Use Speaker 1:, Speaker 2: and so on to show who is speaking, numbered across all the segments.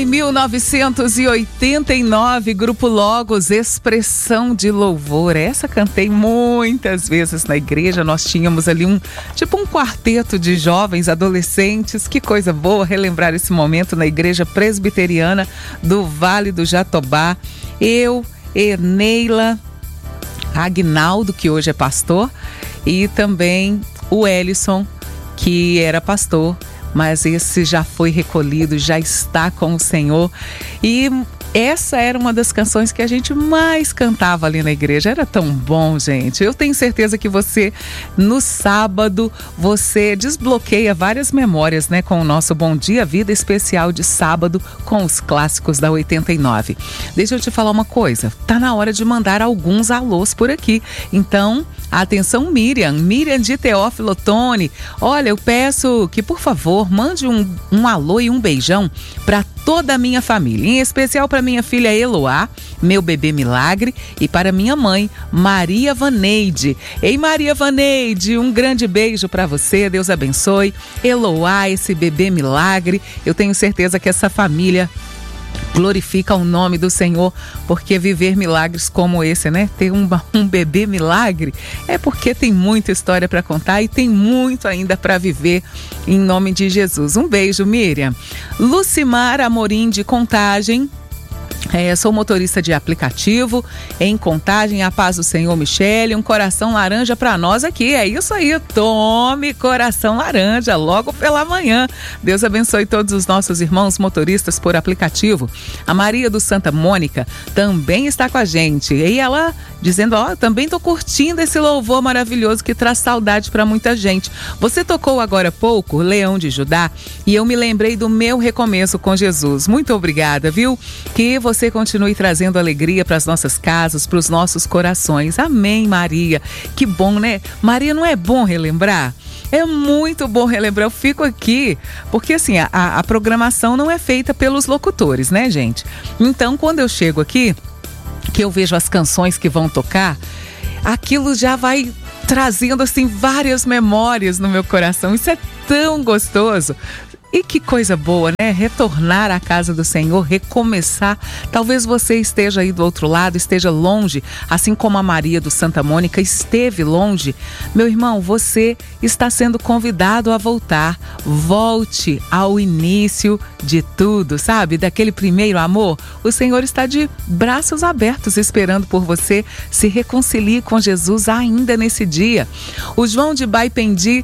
Speaker 1: Em 1989, Grupo Logos, Expressão de Louvor. Essa cantei muitas vezes na igreja. Nós tínhamos ali um quarteto de jovens, adolescentes. Que coisa boa relembrar esse momento na Igreja Presbiteriana do Vale do Jatobá. Eu, Neila, Agnaldo, que hoje é pastor, e também o Ellison, que era pastor, mas esse já foi recolhido, já está com o Senhor. E essa era uma das canções que a gente mais cantava ali na igreja. Era tão bom, gente. Eu tenho certeza que você, no sábado, você desbloqueia várias memórias, né? Com o nosso Bom Dia Vida especial de sábado, com os clássicos da 89. Deixa eu te falar uma coisa. Tá na hora de mandar alguns alôs por aqui. Então, atenção, Miriam de Teófilo Otoni. Olha, eu peço que, por favor, mande um alô e um beijão para toda a minha família, em especial para minha filha Eloá, meu bebê Milagre, e para minha mãe, Maria Vaneide. Ei, Maria Vaneide, um grande beijo para você, Deus abençoe. Eloá, esse bebê Milagre, eu tenho certeza que essa família glorifica o nome do Senhor, porque viver milagres como esse, né? Ter um bebê milagre, é porque tem muita história para contar e tem muito ainda para viver, em nome de Jesus. Um beijo, Miriam. Lucimar Amorim de Contagem. Sou motorista de aplicativo em Contagem. A paz do Senhor, Michele. Um coração laranja para nós aqui. É isso aí, tome coração laranja logo pela manhã. Deus abençoe todos os nossos irmãos motoristas por aplicativo. A Maria do Santa Mônica também está com a gente. E ela dizendo, também estou curtindo esse louvor maravilhoso que traz saudade para muita gente. Você tocou agora há pouco Leão de Judá e eu me lembrei do meu recomeço com Jesus. Muito obrigada, viu? Que você continue trazendo alegria para as nossas casas, para os nossos corações. Amém, Maria. Que bom, né? Maria, não é bom relembrar? É muito bom relembrar. Eu fico aqui, porque assim, a programação não é feita pelos locutores, né, gente? Então, quando eu chego aqui, que eu vejo as canções que vão tocar, aquilo já vai trazendo, assim, várias memórias no meu coração. Isso é tão gostoso. E que coisa boa, né? Retornar à casa do Senhor, recomeçar. Talvez você esteja aí do outro lado, esteja longe, assim como a Maria do Santa Mônica esteve longe. Meu irmão, você está sendo convidado a voltar. Volte ao início de tudo, sabe? Daquele primeiro amor. O Senhor está de braços abertos esperando por você. Se reconcilie com Jesus ainda nesse dia. O João de Baipendi,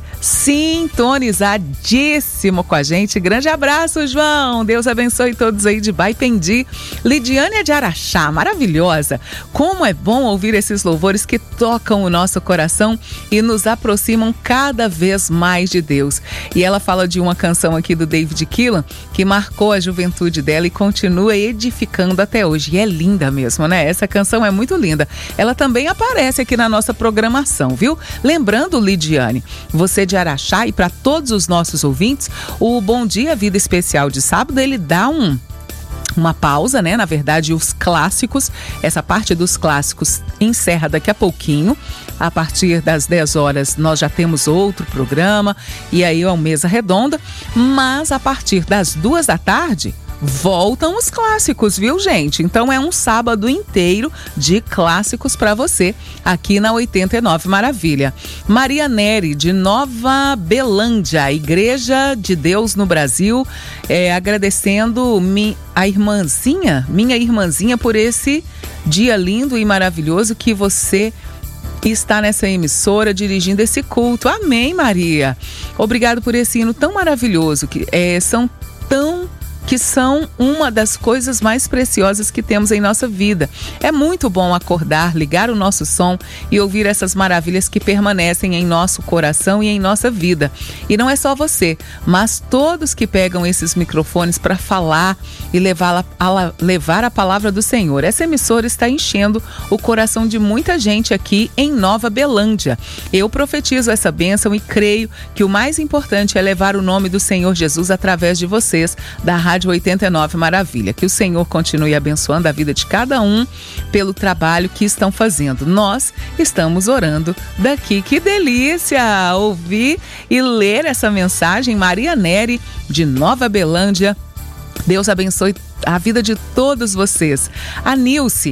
Speaker 1: sintonizadíssimo com a gente. Grande abraço, João. Deus abençoe todos aí de Baipendi. Lidiane de Araxá, maravilhosa. Como é bom ouvir esses louvores que tocam o nosso coração e nos aproximam cada vez mais de Deus. E ela fala de uma canção aqui do David Keelan que marcou a juventude dela e continua edificando até hoje. E é linda mesmo, né? Essa canção é muito linda. Ela também aparece aqui na nossa programação, viu? Lembrando, Lidiane, você de Araxá e para todos os nossos ouvintes, o Bom Dia Vida especial de sábado, ele dá uma pausa, né? Na verdade, os clássicos, essa parte dos clássicos encerra daqui a pouquinho. A partir das 10 horas nós já temos outro programa e aí é uma mesa redonda, mas a partir das 2 da tarde voltam os clássicos, viu, gente? Então é um sábado inteiro de clássicos para você aqui na 89 Maravilha. Maria Neri, de Nova Belândia, Igreja de Deus no Brasil, agradecendo minha irmãzinha por esse dia lindo e maravilhoso que você está nessa emissora dirigindo esse culto. Amém, Maria. Obrigado por esse hino tão maravilhoso que são uma das coisas mais preciosas que temos em nossa vida. É muito bom acordar, ligar o nosso som e ouvir essas maravilhas que permanecem em nosso coração e em nossa vida. E não é só você, mas todos que pegam esses microfones para falar e levar a palavra do Senhor. Essa emissora está enchendo o coração de muita gente aqui em Nova Belândia. Eu profetizo essa bênção e creio que o mais importante é levar o nome do Senhor Jesus através de vocês, da Rádio 89 Maravilha. Que o Senhor continue abençoando a vida de cada um pelo trabalho que estão fazendo. Nós estamos orando daqui. Que delícia ouvir e ler essa mensagem. Maria Neri, de Nova Belândia, Deus abençoe a vida de todos vocês. A Nilce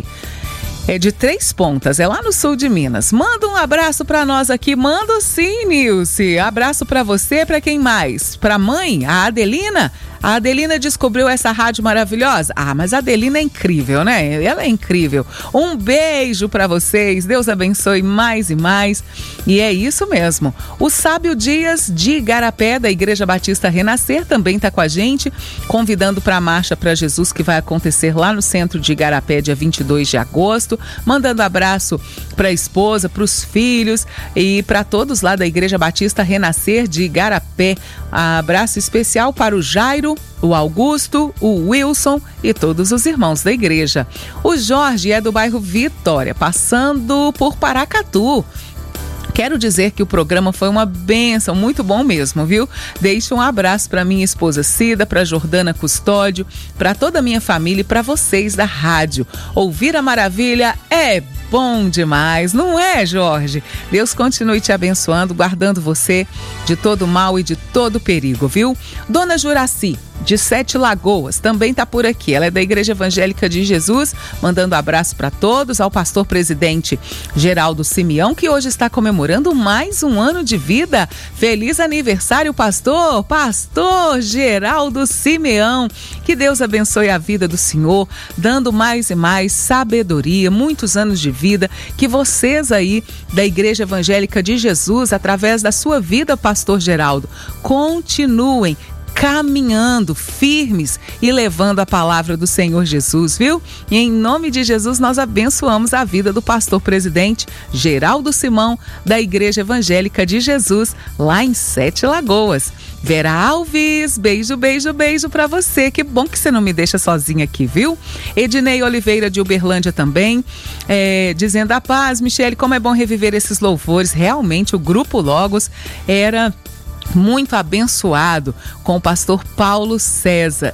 Speaker 1: é de Três Pontas, é lá no sul de Minas. Manda um abraço para nós aqui. Mando sim, Nilce. Abraço para você, para quem mais? Para mãe, a Adelina. A Adelina descobriu essa rádio maravilhosa. Mas a Adelina é incrível, né? Ela é incrível. Um beijo para vocês. Deus abençoe mais e mais. E é isso mesmo. O Sábio Dias de Igarapé, da Igreja Batista Renascer, também está com a gente, convidando para a Marcha para Jesus, que vai acontecer lá no centro de Igarapé, dia 22 de agosto. Mandando abraço para a esposa, para os filhos e para todos lá da Igreja Batista Renascer de Igarapé. Abraço especial para o Jairo, o Augusto, o Wilson e todos os irmãos da igreja. O Jorge é do bairro Vitória, passando por Paracatu. Quero dizer que o programa foi uma bênção, muito bom mesmo, viu? Deixo um abraço para minha esposa Cida, para Jordana Custódio, para toda a minha família e para vocês da rádio. Ouvir a maravilha é bom demais, não é, Jorge? Deus continue te abençoando, guardando você de todo mal e de todo perigo, viu? Dona Juraci, de Sete Lagoas, também está por aqui. Ela é da Igreja Evangélica de Jesus, mandando abraço para todos, ao pastor presidente Geraldo Simeão, que hoje está comemorando mais um ano de vida. Feliz aniversário, pastor! Pastor Geraldo Simeão. Que Deus abençoe a vida do senhor, dando mais e mais sabedoria, muitos anos de vida, que vocês aí da Igreja Evangélica de Jesus, através da sua vida, pastor Geraldo, continuem caminhando firmes e levando a palavra do Senhor Jesus, viu? E em nome de Jesus nós abençoamos a vida do pastor presidente Geraldo Simão, da Igreja Evangélica de Jesus, lá em Sete Lagoas. Vera Alves, beijo, beijo, beijo pra você. Que bom que você não me deixa sozinha aqui, viu? Ednei Oliveira de Uberlândia também, dizendo a paz, Michele, como é bom reviver esses louvores. Realmente o Grupo Logos era muito abençoado com o pastor Paulo César.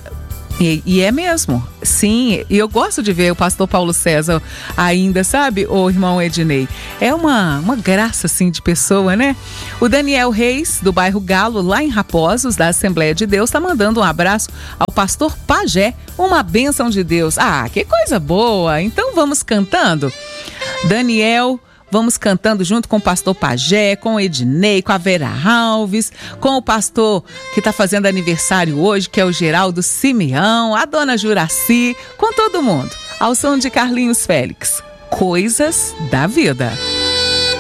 Speaker 1: E é mesmo, sim, e eu gosto de ver o pastor Paulo César ainda, sabe, o irmão Ednei? É uma graça, assim, de pessoa, né? O Daniel Reis, do bairro Galo, lá em Raposos, da Assembleia de Deus, tá mandando um abraço ao pastor Pajé, uma bênção de Deus. Que coisa boa! Então vamos cantando? Daniel, vamos cantando junto com o pastor Pajé, com o Ednei, com a Vera Alves, com o pastor que está fazendo aniversário hoje, que é o Geraldo Simeão, a dona Juraci, com todo mundo. Ao som de Carlinhos Félix. Coisas da vida.